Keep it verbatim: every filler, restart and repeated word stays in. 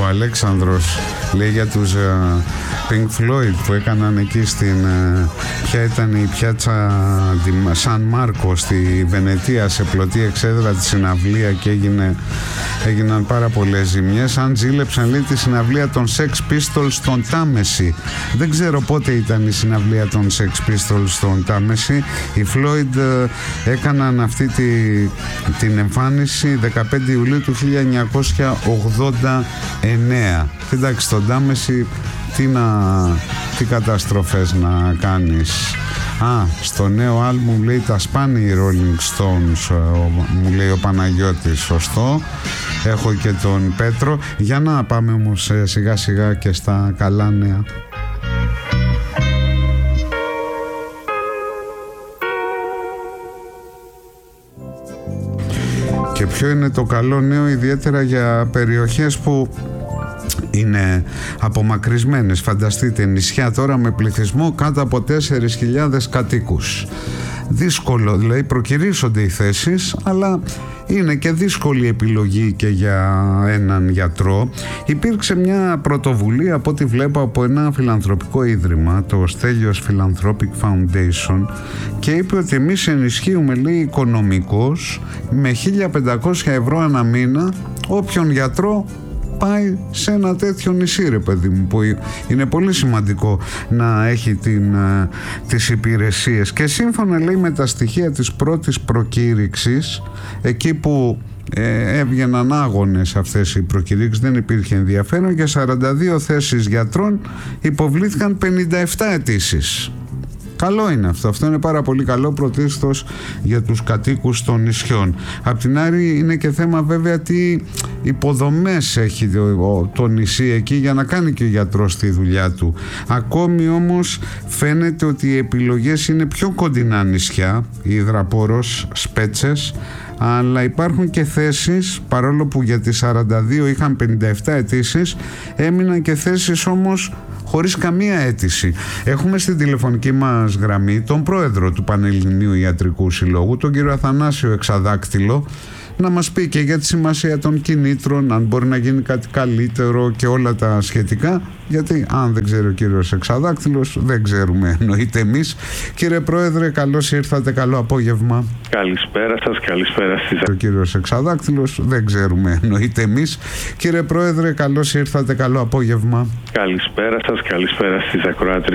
Αλέξανδρος λέει για τους uh, Pink Floyd που έκαναν εκεί στην uh, ποια ήταν η πιάτσα Σαν Μάρκο στη Βενετία, σε πλωτή εξέδρα τη συναυλία, και έγινε, έγιναν πάρα πολλές ζημιές. Αν ζήλεψαν, λέει, τη συναυλία των Sex Pistols στον Τάμεση. Δεν ξέρω πότε ήταν η συναυλία των Sex Pistols στον Τάμεση. Οι Floyd uh, έκαναν αυτή τη, την εμφάνιση δεκαπέντε Ιουλίου του χίλια εννιακόσια ογδόντα εννέα. Εντάξει, στον Τάμεση τι, να, τι καταστροφές να κάνεις. Α, στο νέο άλμπουμ, λέει, τα σπάνε οι Rolling Stones, μου λέει ο Παναγιώτης. Σωστό. Έχω και τον Πέτρο. Για να πάμε όμως σιγά σιγά και στα καλά νέα. Και ποιο είναι το καλό νέο, ιδιαίτερα για περιοχές που είναι απομακρυσμένες. Φανταστείτε, νησιά τώρα με πληθυσμό κάτω από τέσσερις χιλιάδες κατοίκους. Δύσκολο, δηλαδή προκυρήσονται οι θέσεις, αλλά είναι και δύσκολη επιλογή και για έναν γιατρό. Υπήρξε μια πρωτοβουλία, από ό,τι βλέπω, από ένα φιλανθρωπικό ίδρυμα, το Στέλιος Philanthropic Foundation, και είπε ότι εμείς ενισχύουμε, λέει, οικονομικώς με χίλια πεντακόσια ευρώ ανά μήνα όποιον γιατρό πάει σε ένα τέτοιο νησί, ρε παιδί μου, που είναι πολύ σημαντικό να έχει την, τις υπηρεσίες. Και σύμφωνα, λέει, με τα στοιχεία της πρώτης προκήρυξης, εκεί που ε, έβγαιναν άγονες αυτές οι προκηρύξεις, δεν υπήρχε ενδιαφέρον, για σαράντα δύο θέσεις γιατρών υποβλήθηκαν πενήντα επτά αιτήσεις. Καλό είναι αυτό, αυτό είναι πάρα πολύ καλό, πρωτίστως για τους κατοίκους των νησιών. Απ' την άλλη είναι και θέμα βέβαια τι υποδομές έχει το, το νησί εκεί για να κάνει και ο γιατρός τη δουλειά του. Ακόμη όμως φαίνεται ότι οι επιλογές είναι πιο κοντινά νησιά, Ιδραπόρος, Σπέτσες, αλλά υπάρχουν και θέσεις, παρόλο που για τις σαράντα δύο είχαν πενήντα επτά αιτήσεις, έμειναν και θέσεις όμως χωρίς καμία αίτηση. Έχουμε στην τηλεφωνική μας γραμμή τον πρόεδρο του Πανελληνίου Ιατρικού Συλλόγου, τον κύριο Αθανάσιο Εξαδάκτυλο, να μας πει και για τη σημασία των κινήτρων, αν μπορεί να γίνει κάτι καλύτερο και όλα τα σχετικά, γιατί αν δεν ξέρει ο κύριος Εξαδάκτυλος, δεν ξέρουμε, εννοείται εμείς. Κύριε Πρόεδρε, καλώς ήρθατε, καλό απόγευμα. Καλησπέρα σας, καλησπέρα στις... Ο κύριος Εξαδάκτυλος, δεν ξέρουμε, εννοείται εμείς. Κύριε Πρόεδρε, καλώς ήρθατε, καλό απόγευμα. Καλησπέρα σας, καλησπέρα στις ακροάτριες